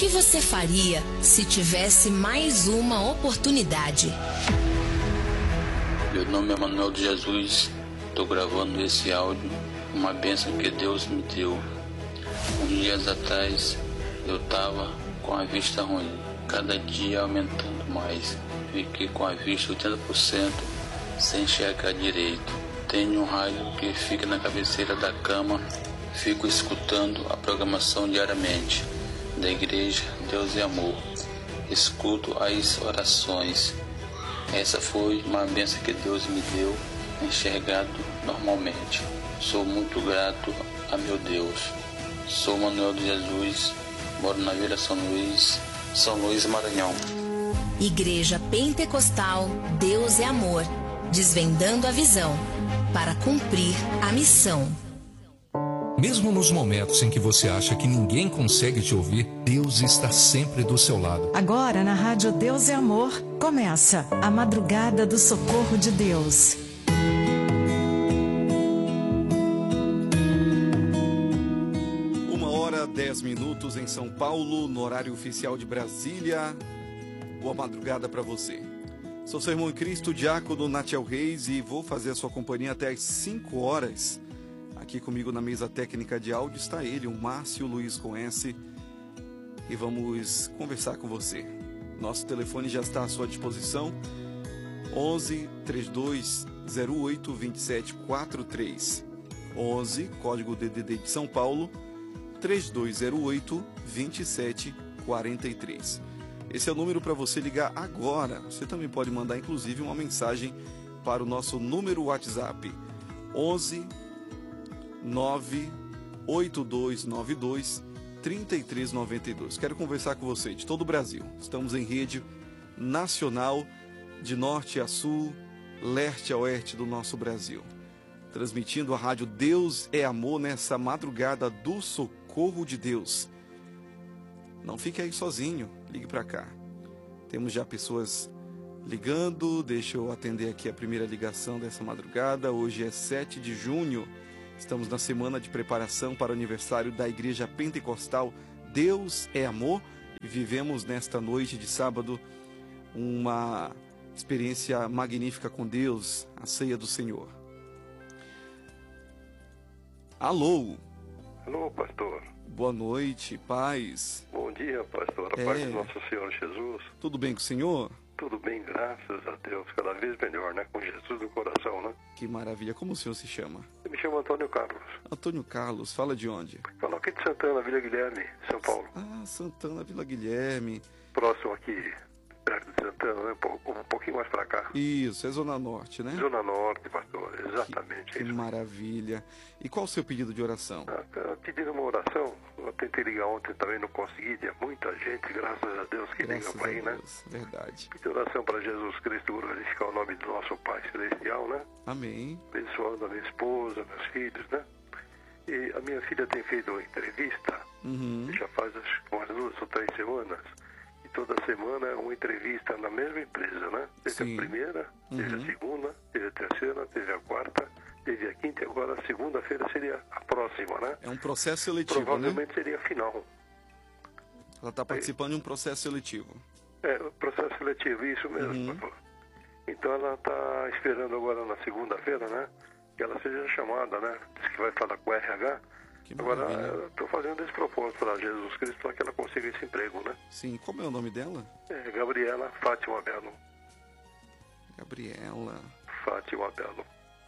que você faria se tivesse mais uma oportunidade? Meu nome é Manuel de Jesus. Estou gravando esse áudio, uma bênção que Deus me deu. Uns dias atrás eu estava com a vista ruim, cada dia aumentando mais. Fiquei com a vista 80%, sem enxergar direito. Tenho um rádio que fica na cabeceira da cama, fico escutando a programação diariamente da igreja Deus é Amor. Escuto as orações. Essa foi uma bênção que Deus me deu, enxergado normalmente. Sou muito grato a meu Deus. Sou Manuel de Jesus, moro na Vila São Luís, Maranhão. Igreja Pentecostal Deus é Amor, desvendando a visão para cumprir a missão. Mesmo nos momentos em que você acha que ninguém consegue te ouvir, Deus está sempre do seu lado. Agora na Rádio Deus é Amor, começa a Madrugada do Socorro de Deus. 1h10 em São Paulo, no horário oficial de Brasília. Boa madrugada para você. Sou seu irmão em Cristo, diácono Natiel Reis, e vou fazer a sua companhia até às 5 horas. Aqui comigo na mesa técnica de áudio está ele, o Márcio Luiz com S, e vamos conversar com você. Nosso telefone já está à sua disposição, 11 32 08 27 43, 11, código DDD de São Paulo, 3208 27 43. Esse é o número para você ligar agora. Você também pode mandar, inclusive, uma mensagem para o nosso número WhatsApp, 11 98292 3392. Quero conversar com você de todo o Brasil. Estamos em rede nacional, de norte a sul, leste a oeste do nosso Brasil, transmitindo a rádio Deus é Amor nessa madrugada do Socorro de Deus. Não fique aí sozinho, ligue para cá. Temos já pessoas ligando. Deixa eu atender aqui a primeira ligação dessa madrugada. Hoje é 7 de junho. Estamos na semana de preparação para o aniversário da Igreja Pentecostal Deus é Amor, e vivemos nesta noite de sábado uma experiência magnífica com Deus, a ceia do Senhor. Alô? Alô, pastor. Boa noite, paz. Bom dia, pastor. A paz de nosso Senhor Jesus. Tudo bem com o senhor? Tudo bem, graças a Deus. Cada vez melhor, né? Com Jesus no coração, né? Que maravilha. Como o senhor se chama? Eu me chamo Antônio Carlos. Antônio Carlos, fala de onde? Falo aqui de Santana, Vila Guilherme, São Paulo. Ah, Santana, Vila Guilherme. Próximo aqui, perto de Santana, né? Um pouquinho mais pra cá. Isso, é Zona Norte, né? Zona Norte, pastor, exatamente. Que maravilha. E qual o seu pedido de oração? Pedindo uma oração. Eu tentei ligar ontem também, não consegui. Tinha muita gente, graças a Deus, que liga pra aí, né? Verdade. Pedi oração para Jesus Cristo glorificar o nome do nosso Pai Celestial, né? Amém. Abençoando a minha esposa, meus filhos, né? E a minha filha tem feito uma entrevista, já faz umas 2 ou 3 semanas, e toda semana é uma entrevista na mesma empresa, né? Teve a primeira, teve a segunda, teve a terceira, teve a quarta, teve a quinta, e agora a segunda-feira seria a próxima, né? É um processo seletivo, provavelmente seria a final. Ela está participando de um processo seletivo. É, processo seletivo, isso mesmo, pastor. Então ela está esperando agora na segunda-feira, né? Que ela seja chamada, né? Diz que vai falar com o RH. Agora, eu estou fazendo esse propósito para Jesus Cristo para que ela consiga esse emprego, né? Sim, como é o nome dela? É Gabriela Fátima Belo. Gabriela Fátima Belo.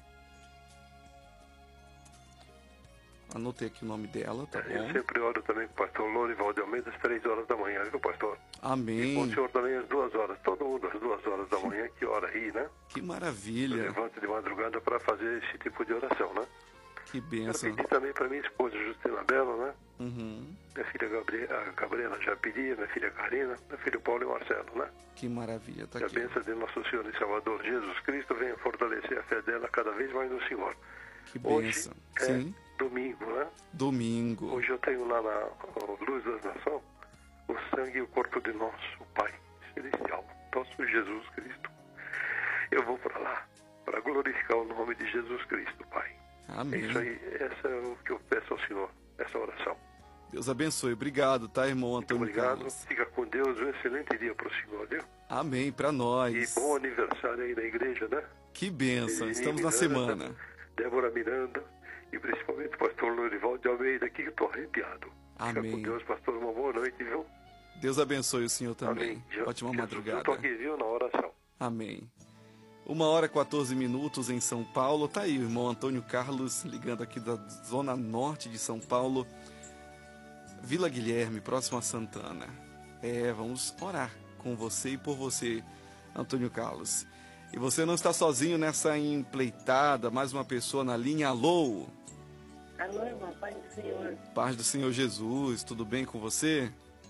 Anotei aqui o nome dela, tá bom? Eu sempre oro também com o pastor Lorival de Almeida às 3 horas da manhã, viu, pastor? Amém. E com o senhor também às 2 horas. Todo mundo às 2 horas da manhã, que hora aí, né? Que maravilha. Eu levanto de madrugada para fazer esse tipo de oração, né? Que bênção. Eu pedi também para minha esposa Justina Belo, né? Minha filha Gabriela já pedi, minha filha Karina, meu filho Paulo e Marcelo, né? Que maravilha, tá que aqui. a bênção de nosso Senhor e Salvador Jesus Cristo venha fortalecer a fé dela cada vez mais no Senhor. Que bênção. Hoje é domingo, né? Domingo. Hoje eu tenho lá na Luz das Nações o sangue e o corpo de nosso Pai Celestial, nosso Jesus Cristo. Eu vou para lá para glorificar o nome de Jesus Cristo, Pai. Amém. É isso aí, essa é o que eu peço ao Senhor, essa oração. Deus abençoe. Obrigado, tá, irmão Antônio Muito obrigado. Carlos? Fica com Deus. Um excelente dia para o senhor, viu? Amém, para nós. E bom aniversário aí na igreja, né? Que bênção. Estamos na Miranda, semana. Débora Miranda e principalmente o pastor Lorival de Almeida aqui, que estou arrepiado. Amém. Fica com Deus, pastor. Uma boa noite, viu? Deus abençoe o senhor também. Amém. Ótima Jesus, madrugada. eu estou aqui, viu, na oração. Amém. 1h14 em São Paulo. Tá aí o irmão Antônio Carlos ligando aqui da zona norte de São Paulo. Vila Guilherme, próximo a Santana. Vamos orar com você e por você, Antônio Carlos. E você não está sozinho nessa empleitada, mais uma pessoa na linha. Alô? Alô, irmão, paz do Senhor. Paz do Senhor Jesus, tudo bem com você?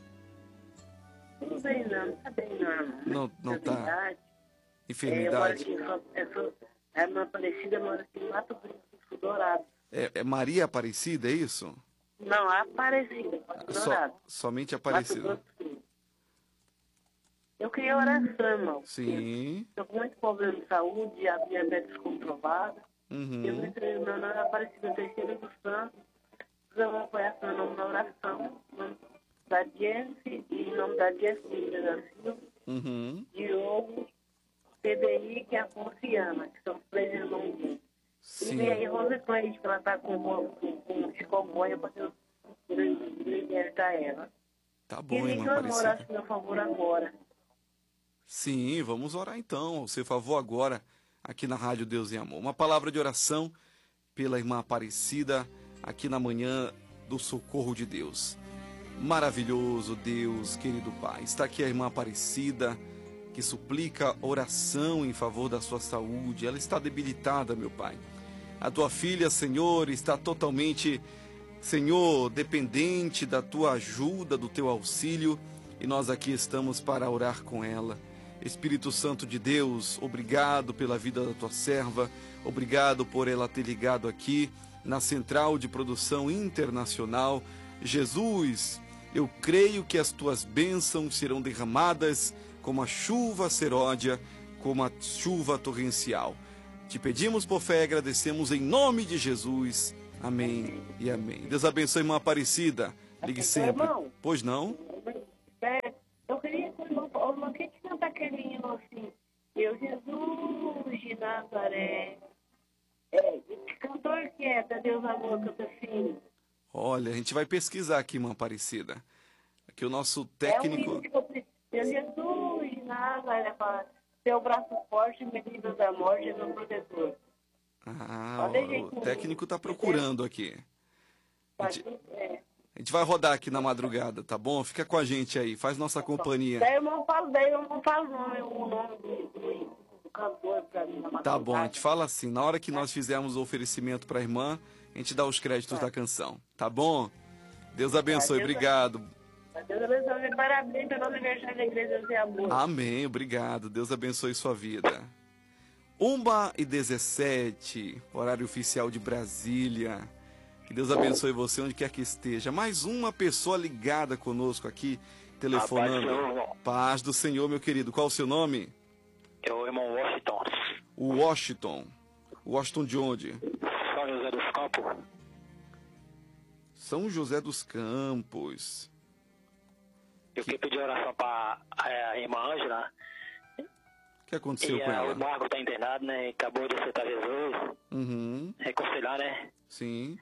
Tudo bem, não tá bem, não. Não tá. Enfermidade. A irmã Aparecida mora aqui em Mato Grosso do Sul, Dourado. É Maria Aparecida, é isso? Não, Aparecida, Dourado. Somente Aparecida. Mato Grosso do Sul. Eu queria oração, irmão. Sim. Estou com muito problema de saúde, a diabetes comprovada. Uhum. Eu entrei meu nome é Aparecida Teixeira dos Santos. Precisamos apoiar seu nome na oração. Em nome da Jense e em nome da Jense da Silva. Uhum. Diogo, PDI, que é a Ponciana, que são os três irmãos. Sim. E aí, Rosa Cleide, que ela está com chikungunya para Deus libertar ela. Tá bom, Queria irmã que eu Aparecida. orasse, meu favor, agora. Sim, vamos orar então, ao seu favor agora, aqui na Rádio Deus e Amor. Uma palavra de oração pela irmã Aparecida, aqui na manhã do Socorro de Deus. Maravilhoso Deus, querido Pai. Está aqui a irmã Aparecida, que suplica oração em favor da sua saúde. Ela está debilitada, meu Pai. A tua filha, Senhor, está totalmente, Senhor, dependente da tua ajuda, do teu auxílio, e nós aqui estamos para orar com ela. Espírito Santo de Deus, obrigado pela vida da tua serva, obrigado por ela ter ligado aqui na Central de Produção Internacional. Jesus, eu creio que as tuas bênçãos serão derramadas como a chuva seródia, como a chuva torrencial. Te pedimos por fé e agradecemos em nome de Jesus. Amém e amém. Deus abençoe, irmã Aparecida. Ligue sempre. Irmão, Pois não? eu queria que o irmão que canta aquele hino assim, eu Jesus de Nazaré. Que cantor que é, da Deus Amor, canta assim. Olha, a gente vai pesquisar aqui, irmã Aparecida. Aqui o nosso técnico... É um hino que eu preciso. Jesus de Nazaré, fala, seu braço forte me livra da morte, meu protetor. O técnico está procurando aqui. Tá, A gente vai rodar aqui na madrugada, tá bom? Fica com a gente aí, faz nossa companhia. Daí eu não falo o nome do cantor pra mim. Tá bom, a gente fala assim, na hora que nós fizermos o oferecimento para a irmã, a gente dá os créditos da canção, tá bom? Deus abençoe, obrigado. Deus abençoe, parabéns pelo aniversário da Igreja Deus e Amor. Amém, obrigado, Deus abençoe sua vida. 1h17, horário oficial de Brasília. Que Deus abençoe você onde quer que esteja. Mais uma pessoa ligada conosco aqui, telefonando. Paz do Senhor, meu querido. Qual o seu nome? É o irmão Washington. O Washington. Washington de onde? São José dos Campos. São José dos Campos. Eu queria pedir oração para a irmã Ângela. O que aconteceu com ela? O Marco está internado, né? Acabou de aceitar Jesus. Uhum. Reconciliar, né? Sim.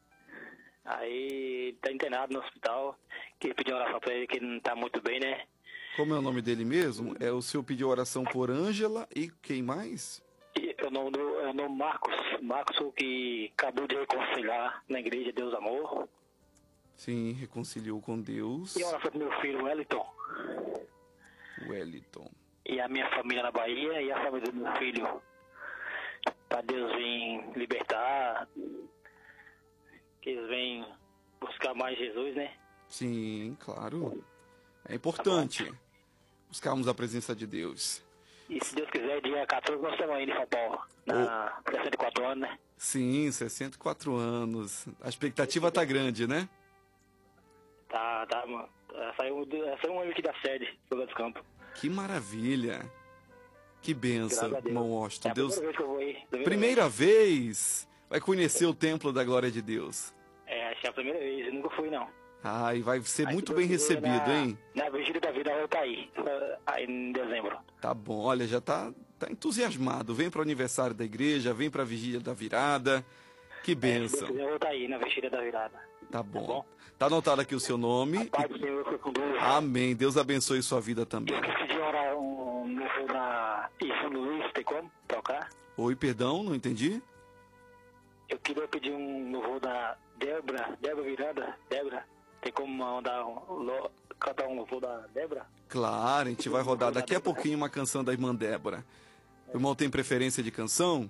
Aí está internado no hospital. Queria pedir oração para ele, que ele não está muito bem, né? Como é o nome dele mesmo? O senhor pediu oração por Ângela e quem mais? O nome Marcos. Marcos, que acabou de reconciliar na igreja Deus Amor. Sim, reconciliou com Deus. E oração para meu filho Wellington. Wellington. E a minha família na Bahia e a família do meu filho. Para Deus vir libertar. Que eles venham buscar mais Jesus, né? Sim, claro. É importante buscarmos a presença de Deus. E se Deus quiser, dia 14 nós estamos aí em São Paulo. Na 64 anos, né? Sim, 64 anos. A expectativa tá grande, né? Tá, mano. Saiu um ano aqui da sede, José dos Campos. Que maravilha. Que benção, irmão Washington. É a primeira vez que eu vou aí. Primeira vez? Vai conhecer o templo da glória de Deus. Acho que é a primeira vez. Eu nunca fui, não. E vai ser muito bem recebido, hein? Na Vigília da Virada eu tá aí em dezembro. Tá bom, olha, já tá entusiasmado. Vem para o aniversário da igreja, vem para a Vigília da Virada. Que bênção. Eu vou estar aí na Vigília da Virada. Tá bom. Tá anotado aqui o seu nome. A paz do Senhor foi com Deus. Amém. Deus abençoe sua vida também. Eu esqueci de orar um louvor da São Luís, tem como tocar? Oi, perdão, não entendi? Eu queria pedir um louvor da Débora Virada. Débora, tem como cantar um louvor da Débora? Claro, a gente vai rodar daqui a pouquinho uma canção da irmã Débora. O irmão tem preferência de canção?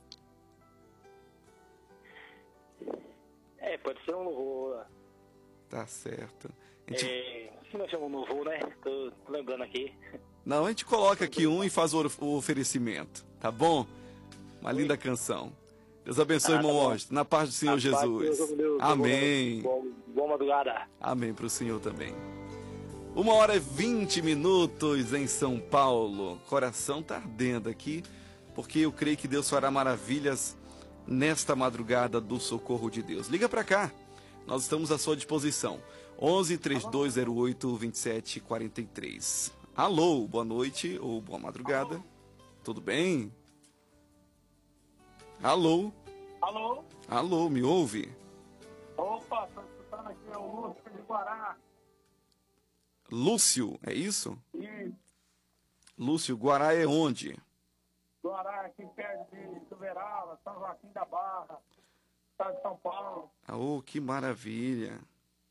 Pode ser um louvor. Tá certo. Se nós chamamos um louvor, né? Tô lembrando aqui. Não, a gente coloca aqui um e faz o oferecimento, tá bom? Uma linda canção. Deus abençoe, irmão Washington. Na paz do Senhor Jesus. Amém. Boa madrugada. Amém para o Senhor também. 1h20 em São Paulo. Coração tá ardendo aqui, porque eu creio que Deus fará maravilhas nesta madrugada do socorro de Deus. Liga para cá. Nós estamos à sua disposição. 11-3208-2743. Alô, boa noite ou boa madrugada. Alô. Tudo bem? Alô? Alô? Alô, me ouve? Opa, estou escutando aqui, é o Lúcio de Guará. Lúcio, é isso? Isso. Lúcio, Guará é onde? Guará, aqui perto de Tuverava, São Joaquim da Barra, estado de São Paulo. Oh, que maravilha.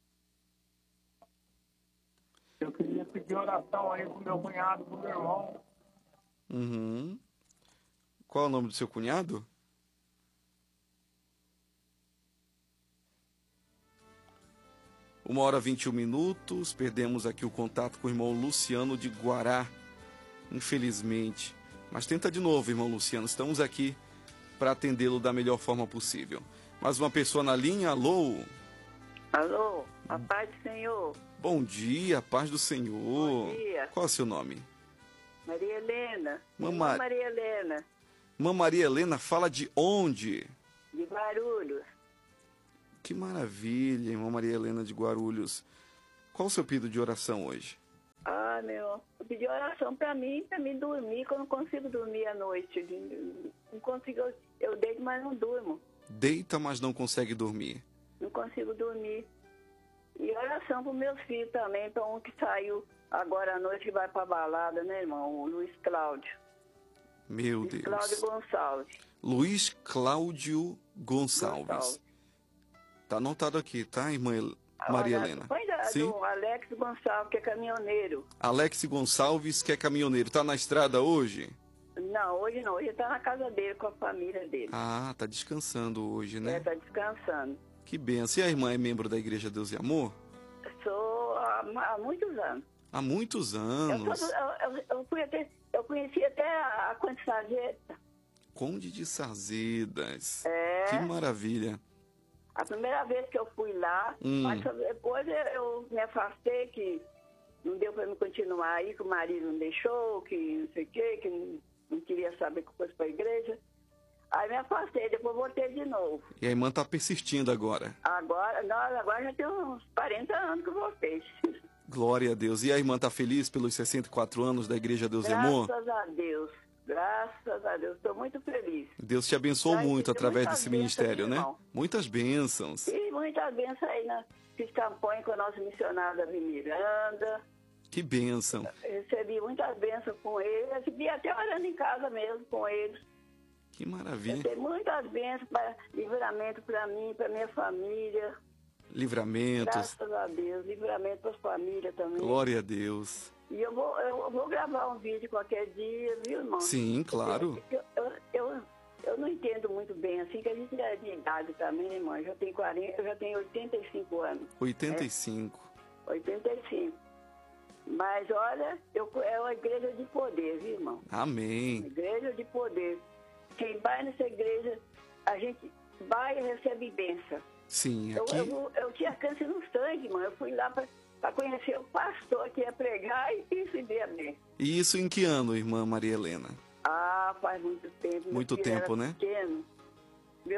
Eu queria pedir oração aí pro meu cunhado, pro meu irmão. Uhum. Qual é o nome do seu cunhado? 1h21. Perdemos aqui o contato com o irmão Luciano de Guará, infelizmente. Mas tenta de novo, irmão Luciano. Estamos aqui para atendê-lo da melhor forma possível. Mais uma pessoa na linha. Alô? Alô, a paz do Senhor. Bom dia, paz do Senhor. Bom dia. Qual é o seu nome? Maria Helena. Maria Helena. Irmã Maria Helena, fala de onde? De Guarulhos. Que maravilha, irmã Maria Helena de Guarulhos. Qual o seu pedido de oração hoje? Eu pedi oração para mim dormir, que eu não consigo dormir à noite. Não consigo, eu deito, mas não durmo. Deita, mas não consegue dormir. Não consigo dormir. E oração para os meus filhos também, para um que saiu agora à noite, que vai para a balada, né, irmão? O Luiz Cláudio. Meu Deus. Cláudio Gonçalves. Luiz Cláudio Gonçalves. Tá anotado aqui, tá, irmã Maria Helena? Sim? Do Alex Gonçalves, que é caminhoneiro. Alex Gonçalves, que é caminhoneiro. Tá na estrada hoje? Não, hoje não. Hoje tá na casa dele, com a família dele. Ah, tá descansando hoje, né? Tá descansando. Que benção. E a irmã é membro da Igreja Deus e Amor? Sou há muitos anos. Há muitos anos? Eu conheci até a Conde de Sarzedas. Conde de Sarzedas. Que maravilha. A primeira vez que eu fui lá, mas depois eu me afastei, que não deu para me continuar aí, que o marido não deixou, que não sei o quê, que não queria saber que fosse para a igreja. Aí me afastei, depois voltei de novo. E a irmã está persistindo agora? Agora já tem uns 40 anos que eu voltei. Glória a Deus. E a irmã está feliz pelos 64 anos da Igreja Deus e Amor? Graças a Deus. Graças a Deus, estou muito feliz. Deus te abençoou muito através desse ministério, né? Muitas bênçãos. E muitas bênçãos aí na campanha com a nossa missionária Davi Miranda. Que bênção. Recebi muitas bênçãos com eles, recebi até orando em casa mesmo com eles. Que maravilha. Recebi muitas bênçãos, livramento para mim, para minha família. Livramentos. Graças a Deus, livramento para as famílias também. Glória a Deus. E eu vou gravar um vídeo qualquer dia, viu, irmão? Sim, claro. Eu não entendo muito bem, assim, que a gente é de idade também, irmão. Eu já tenho 85 anos. 85. 85. Mas, olha, é uma igreja de poder, viu, irmão? Amém. Uma igreja de poder. Quem vai nessa igreja, a gente vai e recebe bênção. Sim, aqui... Eu tinha câncer no sangue, irmão. Eu fui lá para conhecer o pastor que ia pregar e se deu bem. E isso em que ano, irmã Maria Helena? Faz muito tempo. Muito tempo, né? Pequeno. Meus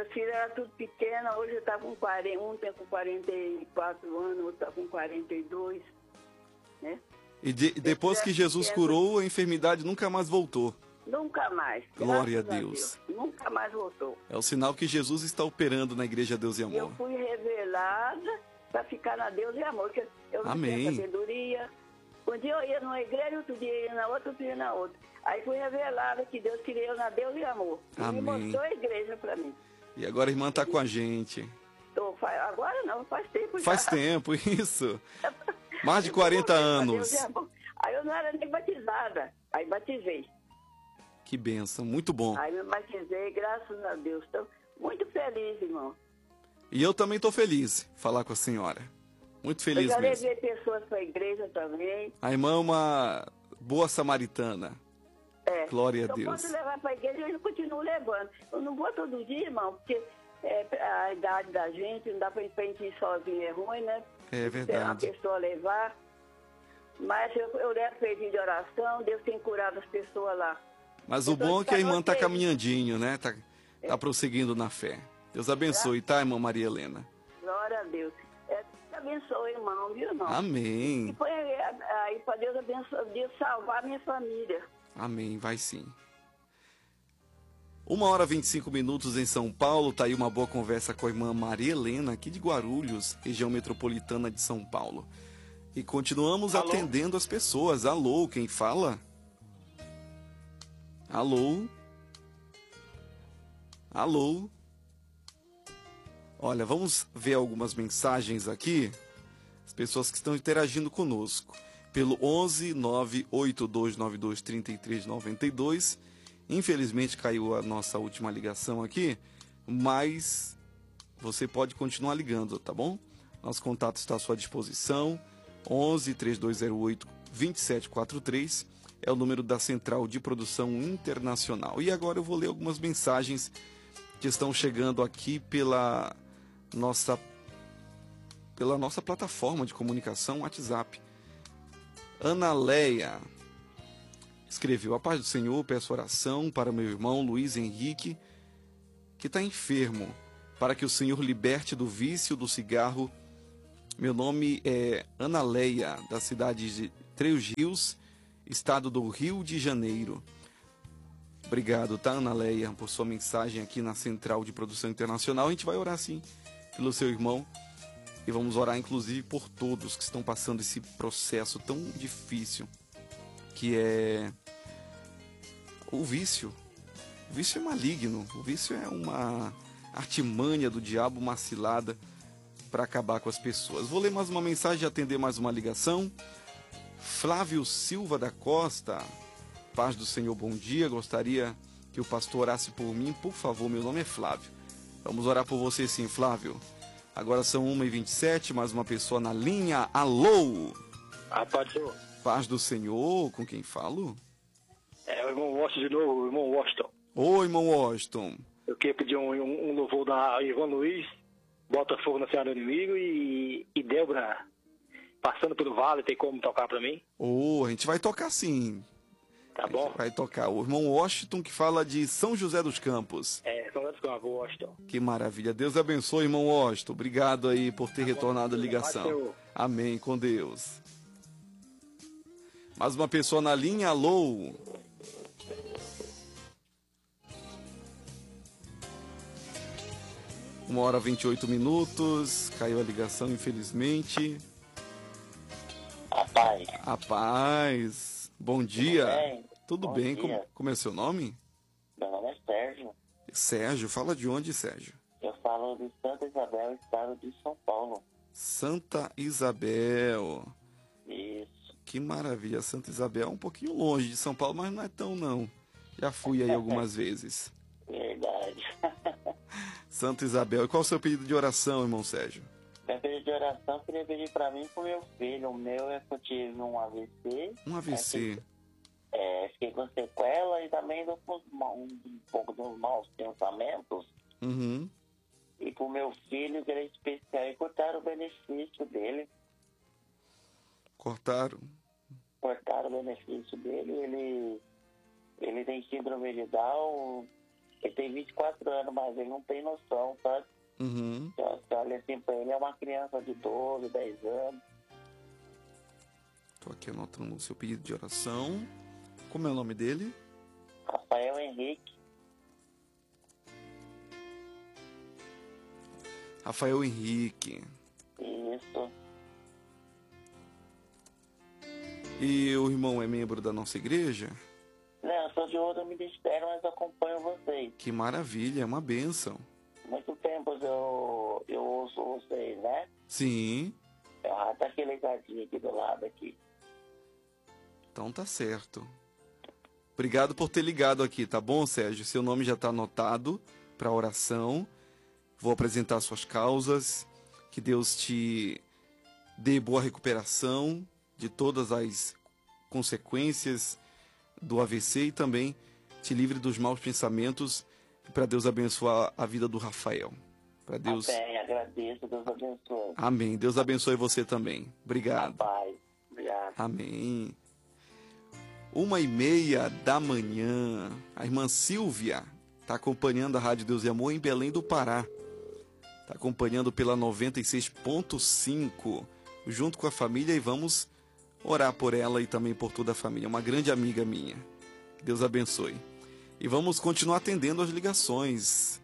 filhos eram tudo pequenos, hoje está com 40, um tem com 44 anos, outro está com 42, né? E depois que Jesus curou, a enfermidade nunca mais voltou. Nunca mais. Glória a Deus. Nunca mais voltou. É o sinal que Jesus está operando na Igreja Deus e Amor. Eu fui revelada para ficar na Deus e Amor, porque eu não tinha sabedoria. Um dia eu ia numa igreja, outro dia eu ia na outra, outro dia na outra. Aí fui revelada que Deus queria eu na Deus e Amor. E Amém. me mostrou a igreja para mim. E agora a irmã está com a gente. Agora não, faz tempo já. Faz tempo, isso. Mais de 40 anos. Aí eu não era nem batizada. Aí batizei. Que bênção, muito bom. Aí me batizei, graças a Deus. Estou muito feliz, irmão. E eu também estou feliz de falar com a senhora. Muito feliz mesmo. Eu já levei pessoas para a igreja também. A irmã é uma boa samaritana. É. Glória a Deus. Eu posso levar para a igreja e eu continuo levando. Eu não vou todo dia, irmão, porque a idade da gente, não dá para gente ir sozinho, é ruim, né? É verdade. Uma pessoa levar. Mas eu levo pedido de oração, Deus tem curado as pessoas lá. Mas o bom é que a irmã está caminhandinho, né? Tá prosseguindo na fé. Deus abençoe, tá, irmã Maria Helena? Glória a Deus. Deus abençoe, irmão, viu, irmão? Amém. E foi aí para Deus abençoar, Deus salvar a minha família. Amém, vai sim. 1h25 em São Paulo, tá aí uma boa conversa com a irmã Maria Helena, aqui de Guarulhos, região metropolitana de São Paulo. E continuamos atendendo as pessoas. Alô, quem fala? Alô? Alô? Olha, vamos ver algumas mensagens aqui. As pessoas que estão interagindo conosco. Pelo 11 98292 3392. Infelizmente caiu a nossa última ligação aqui, mas você pode continuar ligando, tá bom? Nosso contato está à sua disposição. 11 3208 2743 é o número da Central de Produção Internacional. E agora eu vou ler algumas mensagens que estão chegando aqui pela nossa plataforma de comunicação WhatsApp. Ana Leia escreveu: a paz do Senhor, peço oração para meu irmão Luiz Henrique, que está enfermo, para que o Senhor liberte do vício do cigarro. Meu nome é Ana Leia, da cidade de Três Rios, estado do Rio de Janeiro. Obrigado, tá, Ana Leia, por sua mensagem aqui na Central de Produção Internacional. A gente vai orar sim pelo seu irmão e vamos orar inclusive por todos que estão passando esse processo tão difícil que é o vício. O vício é maligno, o vício é uma artimanha do diabo, uma cilada para acabar com as pessoas. Vou ler mais uma mensagem e atender mais uma ligação. Flávio Silva da Costa: paz do Senhor, bom dia, gostaria que o pastor orasse por mim, por favor, meu nome é Flávio. Vamos orar por você sim, Flávio. Agora são 1h27, mais uma pessoa na linha. Alô? Paz do Senhor, com quem falo? É o irmão Washington de novo, o irmão Washington. Oi, irmão Washington. Eu queria pedir um louvor da Ivan Luiz, Botafogo na Senhora do Inimigo, e Débora, Passando pelo Vale, tem como tocar pra mim? A gente vai tocar sim. Tá bom? Vai tocar. O irmão Washington, que fala de São José dos Campos. São José dos Campos, Washington. Que maravilha. Deus abençoe, irmão Washington. Obrigado aí por ter retornado a ligação. Amém, com Deus. Mais uma pessoa na linha. Alô? Uma hora 28 minutos. Caiu a ligação, infelizmente. A paz. Bom dia. Tudo bem? Como é seu nome? Meu nome é Sérgio. Sérgio, fala de onde, Sérgio? Eu falo de Santa Isabel, estado de São Paulo. Santa Isabel. Isso. Que maravilha. Santa Isabel é um pouquinho longe de São Paulo, mas não é tão não. Já fui aí algumas vezes. Verdade. Santa Isabel. E qual é o seu pedido de oração, irmão Sérgio? Meu pedido de oração, eu queria pedir pra mim e pro meu filho. O meu é que eu tive um AVC. Um AVC. Fiquei com sequela e também um pouco dos maus pensamentos. Uhum. E pro meu filho, que era especial, e cortaram o benefício dele. Cortaram Cortaram o benefício dele. Ele tem síndrome de Down Ele tem 24 anos, mas ele não tem noção, sabe? Uhum. Você olha assim pra ele, é uma criança de 12, 10 anos. Estou aqui anotando o seu pedido de oração. Como é o nome dele? Rafael Henrique. Rafael Henrique. Isso. E o irmão é membro da nossa igreja? Não, eu sou de outro ministério, mas acompanho vocês. Que maravilha, é uma bênção. Muito tempo eu ouço vocês, né? Sim. Tá aquele ligadinho aqui do lado aqui. Então tá certo. Obrigado por ter ligado aqui, tá bom, Sérgio? Seu nome já está anotado para oração. Vou apresentar suas causas. Que Deus te dê boa recuperação de todas as consequências do AVC e também te livre dos maus pensamentos, para Deus abençoar a vida do Rafael. Para Deus. Amém, agradeço, Deus abençoe. Amém. Deus abençoe você também. Obrigado. Pai, obrigado. Amém. 1h30 da manhã. A irmã Silvia está acompanhando a Rádio Deus e Amor em Belém do Pará. Está acompanhando pela 96.5, junto com a família, e vamos orar por ela e também por toda a família. Uma grande amiga minha. Deus abençoe. E vamos continuar atendendo as ligações.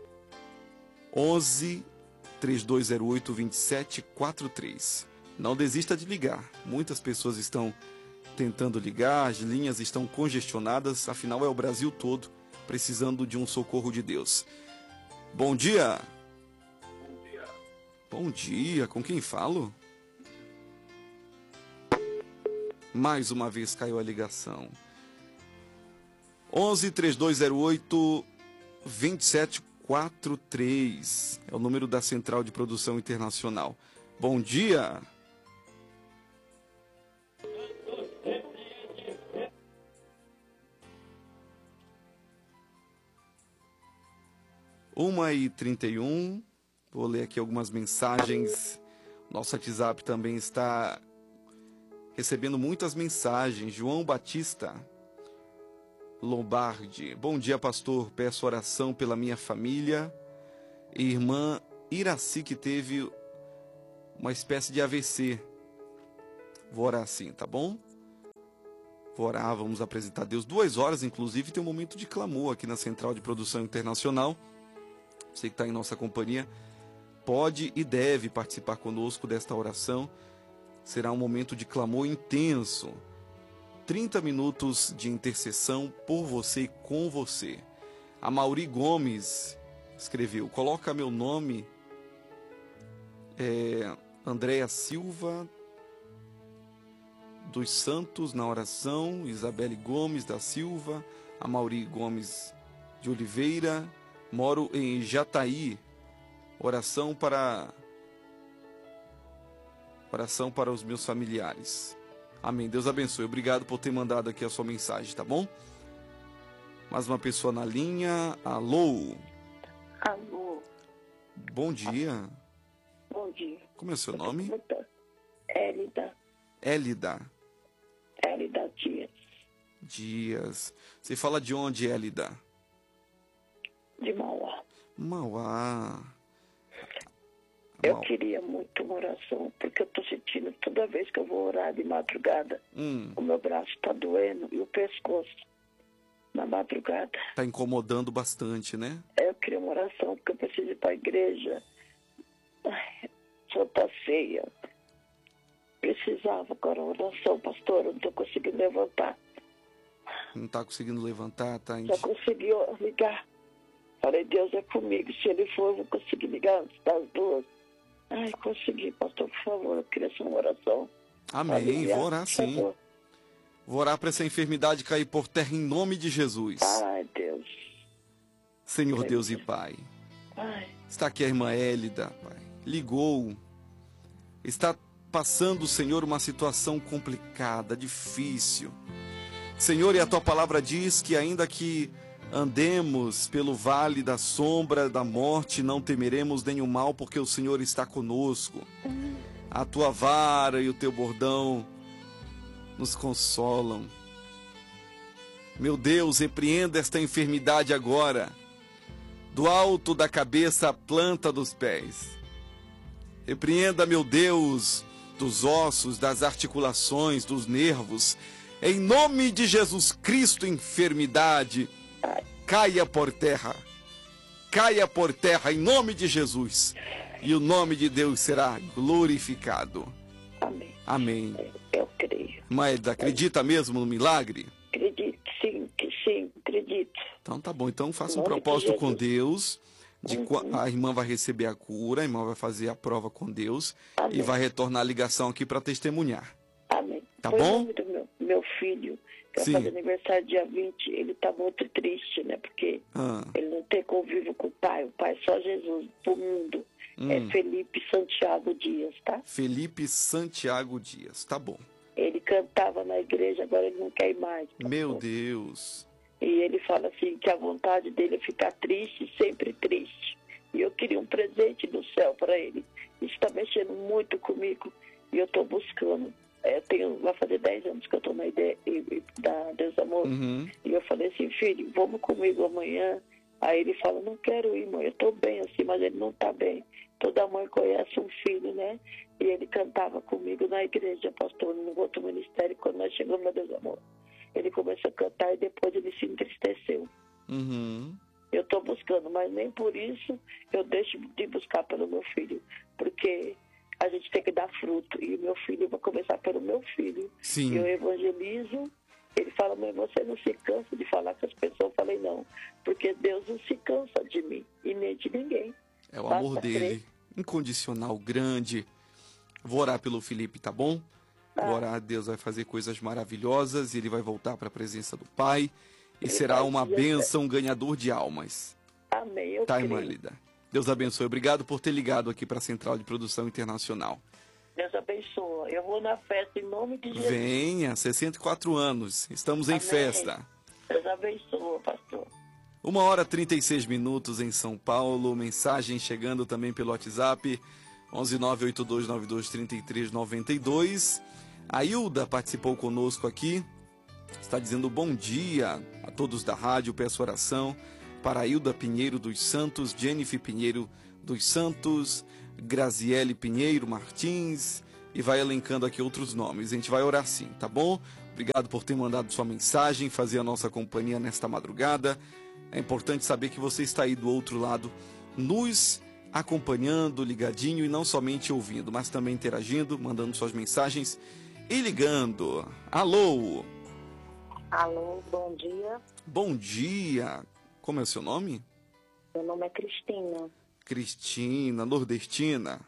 11 3208 2743. Não desista de ligar. Muitas pessoas estão tentando ligar, as linhas estão congestionadas, afinal é o Brasil todo precisando de um socorro de Deus. Bom dia. Bom dia. Bom dia, com quem falo? Mais uma vez caiu a ligação. 11 3208 2743 é o número da Central de Produção Internacional. Bom dia. Uma e 31. Vou ler aqui algumas mensagens. Nosso WhatsApp também está recebendo muitas mensagens. João Batista Lombardi. Bom dia, pastor. Peço oração pela minha família e irmã Iraci, que teve uma espécie de AVC. Vou orar assim, tá bom? Vou orar, vamos apresentar a Deus. 2 horas, inclusive, tem um momento de clamor aqui na Central de Produção Internacional. Você que está em nossa companhia pode e deve participar conosco desta oração. Será um momento de clamor intenso. 30 minutos de intercessão por você e com você. A Mauri Gomes escreveu: coloca meu nome, Andréa Silva dos Santos na oração, Isabelle Gomes da Silva, a Mauri Gomes de Oliveira, moro em Jataí, oração para os meus familiares. Amém. Deus abençoe. Obrigado por ter mandado aqui a sua mensagem, tá bom? Mais uma pessoa na linha. Alô? Alô? Bom dia. Bom dia. Como é o seu nome? Élida. Élida. Élida Dias. Dias. Você fala de onde, Élida? De Mauá. Mauá. Eu queria muito uma oração, porque eu tô sentindo toda vez que eu vou orar de madrugada, o meu braço tá doendo e o pescoço na madrugada. Tá incomodando bastante, né? Eu queria uma oração, porque eu preciso ir pra igreja. Ai, só tá feia. Precisava agora uma oração, pastor, eu não tô conseguindo levantar. Não tá conseguindo levantar, tá? Só consegui ligar. Falei, Deus é comigo, se ele for, eu vou conseguir ligar antes das 2. Ai, consegui, pastor, por favor, eu queria só uma oração. Amém, vou orar sim. Vou orar para essa enfermidade cair por terra em nome de Jesus. Ai, Deus. Senhor Deus e Pai. Ai. Está aqui a irmã Élida, Pai. Ligou. Está passando, Senhor, uma situação complicada, difícil. Senhor, e a Tua palavra diz que ainda que andemos pelo vale da sombra da morte, não temeremos nenhum mal, porque o Senhor está conosco. A Tua vara e o Teu bordão nos consolam. Meu Deus, repreenda esta enfermidade agora. do alto da cabeça à planta dos pés. Repreenda, meu Deus, dos ossos, das articulações, dos nervos. Em nome de Jesus Cristo, enfermidade, caia por terra. Caia por terra em nome de Jesus. E o nome de Deus será glorificado. Amém. Amém. Eu creio. Maelda, acredita mesmo no milagre? Acredito, sim, acredito. Então tá bom. Então faça um propósito com Deus. A irmã vai receber a cura, a irmã vai fazer a prova com Deus. Amém. E vai retornar a ligação aqui para testemunhar. Amém. Tá Foi bom? O nome do meu filho, que vai fazer aniversário dia 20, ele tá muito triste, né? Porque ele não tem convívio com o pai só Jesus, pro mundo. É Felipe Santiago Dias, tá? Felipe Santiago Dias, tá bom. Ele cantava na igreja, agora ele não quer ir mais. Meu Deus. E ele fala assim, que a vontade dele é ficar triste, sempre triste. E eu queria um presente do céu para ele. Isso está mexendo muito comigo e eu estou buscando. Vai fazer 10 anos que eu estou na ideia da Deus Amor. E eu falei assim, filho, vamos comigo amanhã. Aí ele fala, não quero ir, mãe, eu estou bem assim, mas ele não está bem. Toda mãe conhece um filho, né? E ele cantava comigo na igreja, pastor, no outro ministério, quando nós chegamos na Deus Amor. Ele começou a cantar e depois ele se entristeceu. Eu estou buscando, mas nem por isso eu deixo de buscar pelo meu filho. Porque a gente tem que dar fruto. E o meu filho, vai começar pelo meu filho. Sim. Eu evangelizo. Ele fala, mãe, você não se cansa de falar com as pessoas? Eu falei, não, porque Deus não se cansa de mim e nem de ninguém. É o amor dele, incondicional, grande. Vou orar pelo Felipe, tá bom? Vou orar, Deus vai fazer coisas maravilhosas e ele vai voltar para a presença do Pai e será uma bênção, ganhador de almas. Amém, eu tá, creio. irmã Lida? Deus abençoe. Obrigado por ter ligado aqui para a Central de Produção Internacional. Deus abençoe. Eu vou na festa em nome de Jesus. Venha, 64 anos. Estamos em festa. Deus abençoe, pastor. 1h36 em São Paulo. Mensagem chegando também pelo WhatsApp. 11982923392. A Hilda participou conosco aqui. Está dizendo bom dia a todos da rádio. Peço oração para a Hilda Pinheiro dos Santos, Jennifer Pinheiro dos Santos, Graziele Pinheiro Martins, e vai elencando aqui outros nomes. A gente vai orar sim, tá bom? Obrigado por ter mandado sua mensagem, fazer a nossa companhia nesta madrugada. É importante saber que você está aí do outro lado, nos acompanhando, ligadinho, e não somente ouvindo, mas também interagindo, mandando suas mensagens e ligando. Alô? Alô, bom dia. Bom dia. Como é o seu nome? Meu nome é Cristina. Cristina, nordestina.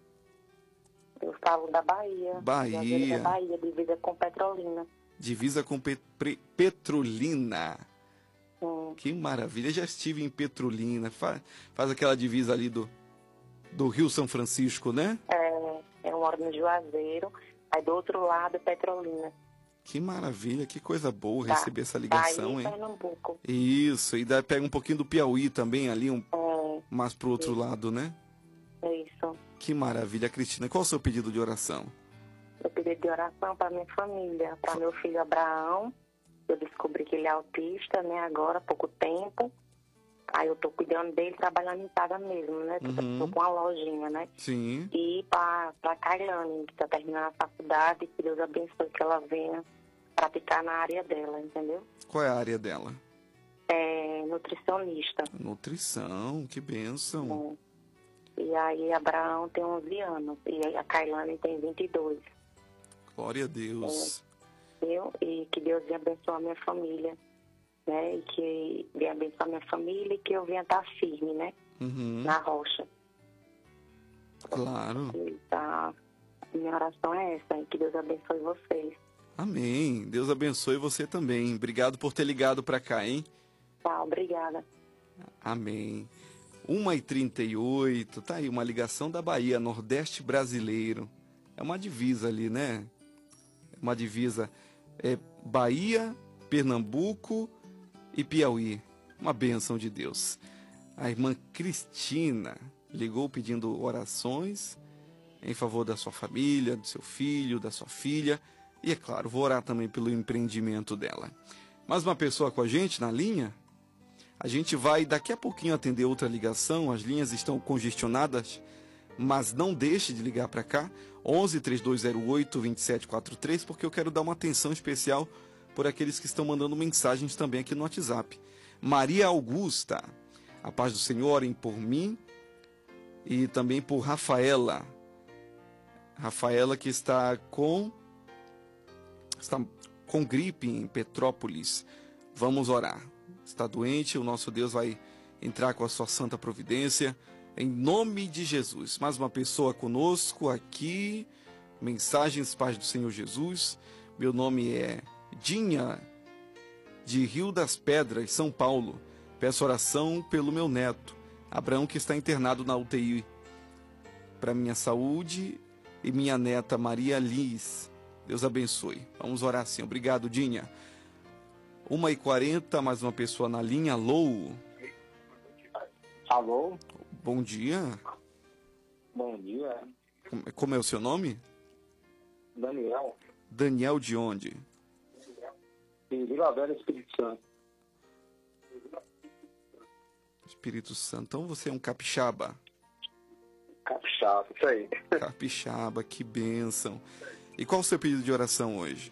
Eu falo da Bahia. Bahia. Da Bahia, divisa com Petrolina. Divisa com Petrolina. Que maravilha. Já estive em Petrolina. Faz aquela divisa ali do Rio São Francisco, né? Eu moro no Juazeiro. Aí do outro lado, Petrolina. Que maravilha, que coisa boa receber essa ligação, Bahia, hein? Pernambuco. Isso, e daí pega um pouquinho do Piauí também ali, mais pro outro lado, né? Isso. Que maravilha, Cristina. Qual é o seu pedido de oração? Eu pedi de oração para minha família, para meu filho Abraão. Eu descobri que ele é autista, né, agora, há pouco tempo. Aí eu tô cuidando dele, trabalhando em casa mesmo, né? Tô com uma lojinha, né? Sim. E pra Kailane, que tá terminando a faculdade, que Deus abençoe que ela venha praticar na área dela, entendeu? Qual é a área dela? É nutricionista. Nutrição, que bênção. E aí Abraão tem 11 anos e a Kailane tem 22. Glória a Deus. E que Deus venha abençoar a minha família, né? E que venha abençoar a minha família e que eu venha estar firme, né? Na rocha. Claro. Tá. Minha oração é essa, e que Deus abençoe vocês. Amém. Deus abençoe você também. Obrigado por ter ligado para cá, hein? Tá, obrigada. Amém. 1h38, tá aí uma ligação da Bahia, Nordeste brasileiro. É uma divisa ali, né? Uma divisa. Bahia, Pernambuco e Piauí. Uma bênção de Deus. A irmã Cristina ligou pedindo orações em favor da sua família, do seu filho, da sua filha. E, é claro, vou orar também pelo empreendimento dela. Mais uma pessoa com a gente na linha? A gente vai daqui a pouquinho atender outra ligação, as linhas estão congestionadas, mas não deixe de ligar para cá, 11 3208 2743, porque eu quero dar uma atenção especial por aqueles que estão mandando mensagens também aqui no WhatsApp. Maria Augusta, a paz do Senhor, orem por mim e também por Rafaela. Rafaela que está com gripe em Petrópolis. Vamos orar. Está doente, o nosso Deus vai entrar com a sua santa providência, em nome de Jesus. Mais uma pessoa conosco aqui, mensagens, paz do Senhor Jesus. Meu nome é Dinha, de Rio das Pedras, São Paulo. Peço oração pelo meu neto, Abraão, que está internado na UTI, para minha saúde, e minha neta Maria Liz. Deus abençoe. Vamos orar sim. Obrigado, Dinha. 1h40, mais uma pessoa na linha. Alô? Alô? Bom dia. Bom dia. Como é o seu nome? Daniel. Daniel de onde? De Vila Velha, Espírito Santo. Espírito Santo. Então você é um capixaba? Capixaba, isso aí. Capixaba, que bênção. E qual o seu pedido de oração hoje?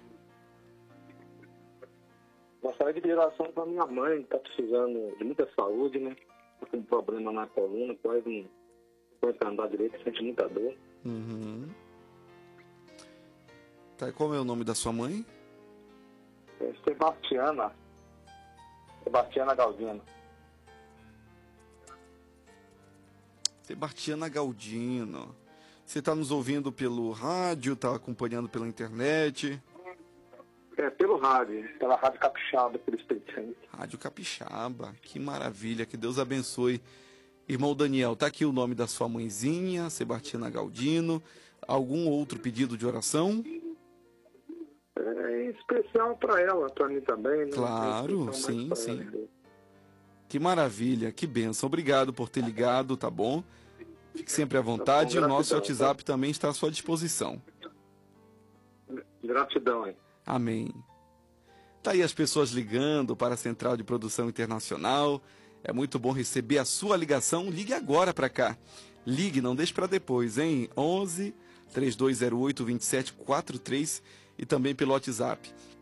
Gostaria de pedir oração para minha mãe, que está precisando de muita saúde, né? Está com um problema na coluna, quase não pode andar direito, sente muita dor. Uhum. Tá, e qual é o nome da sua mãe? É Sebastiana Galdino. Sebastiana Galdino. Você está nos ouvindo pelo rádio, está acompanhando pela internet? É, pelo rádio, pela Rádio Capixaba, pelo Espírito Santo. Rádio Capixaba, que maravilha, que Deus abençoe. Irmão Daniel, tá aqui o nome da sua mãezinha, Sebastiana Galdino. Algum outro pedido de oração? É especial para ela, para mim também, né? Claro, sim. Que maravilha, que bênção. Obrigado por ter ligado, tá bom? Fique sempre à vontade. O nosso WhatsApp também está à sua disposição. Gratidão, hein? Amém. Tá aí as pessoas ligando para a Central de Produção Internacional. É muito bom receber a sua ligação. Ligue agora para cá. Ligue, não deixe para depois, hein? 11 3208 2743 e também pelo WhatsApp